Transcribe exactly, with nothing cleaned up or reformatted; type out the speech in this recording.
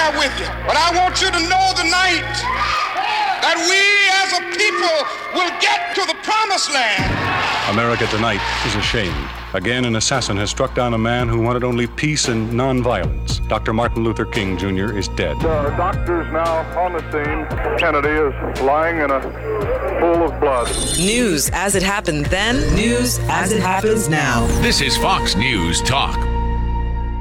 there with you. But I want you to know tonight that we as a people will get to the promised land. America tonight is ashamed. Again, an assassin has struck down a man who wanted only peace and nonviolence. Doctor Martin Luther King Junior is dead. The doctor's now on the scene. Kennedy is lying in a pool of blood. News as it happened then, news as it happens now. This is Fox News Talk.